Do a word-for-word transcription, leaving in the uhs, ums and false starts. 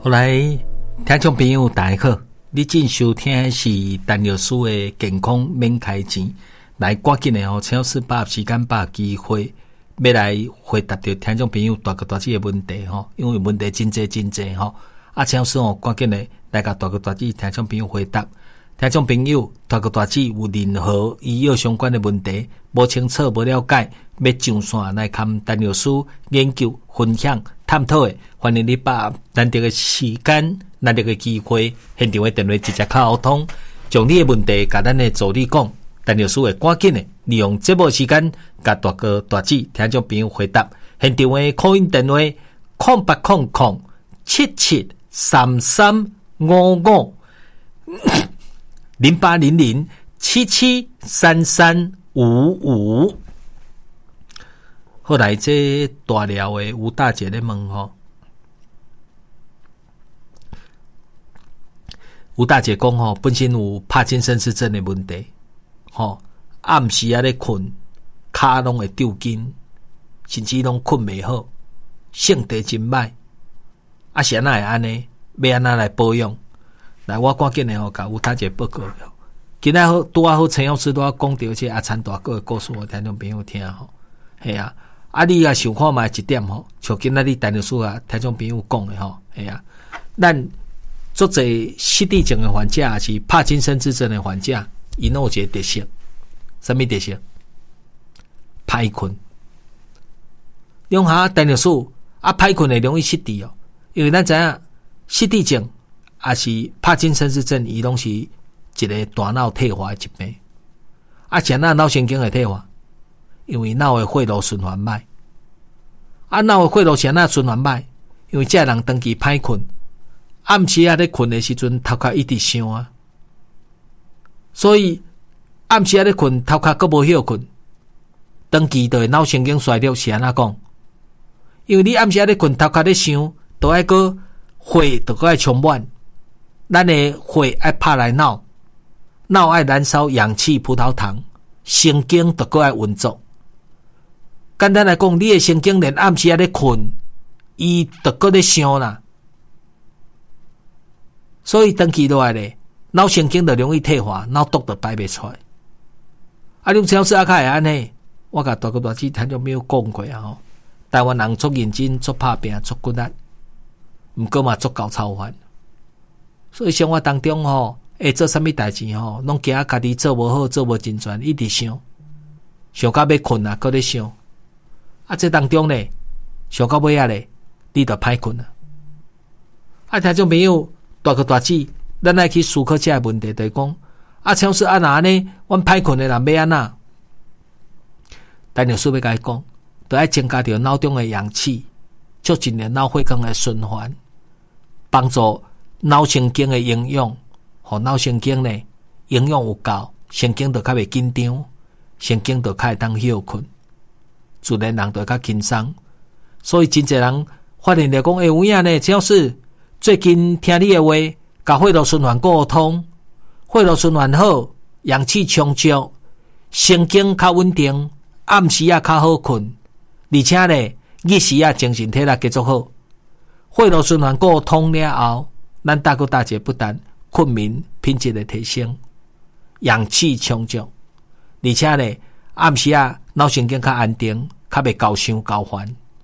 后来，听众朋友大家好，你正收听的是陈老师的健康免开钱，来赶紧的哦，请老师把握时间把握机会，要来回答到听众朋友大哥大姐的问题吼，因为问题真济真济吼，啊，请老师哦，赶紧的来甲大哥大姐听众朋友回答。听众朋友，大哥大姐有任何医药相关的问题，无清楚、无了解，要上线来看陈老师研究、分享、探讨的，欢迎你把咱这个时间、咱这个机会，现场的电话直接沟通，将你的问题甲咱的助理讲，陈老师会赶紧的利用节目时间，甲大哥大姐听众朋友回答。现场的 call in 电话：空八空空七七三三五五。零八零零七七三三五五。后来这大寮的吴大姐咧问吼，吴大姐讲吼，本身有帕金森氏症的问题，吼暗时啊咧困，骹拢会抽筋，甚至拢困袂好，性地真歹，啊是安那会安尼？要安那来保养？来，我赶紧的吼，甲吴大姐报告了。今仔好拄啊好，陈老师拄啊讲到这阿参大哥的故事，我听众朋友听吼，系啊，啊你啊想看卖一点吼，像今仔日陈老师啊听众朋友讲的吼，系啊，咱做者失智症的患者，也是帕金森氏症的患者，伊拢有一个特色，什么特色？歹困。用下陈老师啊，歹困会容易失智哦，因为咱知影失智症。也是帕金森氏症，伊拢是一个大脑退化的疾病。啊，像那脑神经会退化，因为脑的血路循环歹。啊，脑的血路是安那循环歹？因为这人长期歹困，暗时啊咧困的时阵，头壳一直想啊，所以暗时啊咧困，头壳佫无休困，长期就会脑神经衰弱。是安那讲？因为你暗时啊咧困，头壳咧想，都爱个血，都爱充满。咱的血爱拍来脑，脑爱燃烧氧气、葡萄糖，神经就搁爱运作。简单来讲，你的神经连暗时啊咧困，伊就搁咧想啦，所以长期落来咧，脑神经就容易退化，脑毒就排袂出来。啊，你超市啊，较会安尼，我甲大哥大姐听众朋友讲过啊吼，台湾人足认真、足拍拼、足骨力，毋过嘛足够操烦。所以生活当中吼，会做啥物代志吼，拢惊家己做无好，做无真全，一直想，想到要困啊，搁咧想。啊，这当中咧，想到尾啊咧，你就歹困啊。啊，听众朋友，大哥大姐，咱爱去思考这个问题，就是讲，啊，像是安那呢？阮歹困的人要安那？陈老师要甲伊讲，就爱增加着脑中的氧气，促进着脑血管的循环，帮助。脑神经的营养，互脑神经呢营养有够，神经就较袂紧张，神经就较会当休困，自然人就较轻松。所以真侪人发现了讲，诶、欸，有影呢，只要是最近听你的话，甲血路循环沟通，血路循环好，氧气充足，神经较稳定，暗时啊较好困，而且呢日时啊精神体力继续好，血路循环沟通了后。咱大哥大姐不但困眠品质的提升，氧气充足，而且呢暗时啊脑神经较安定，较袂高想高烦。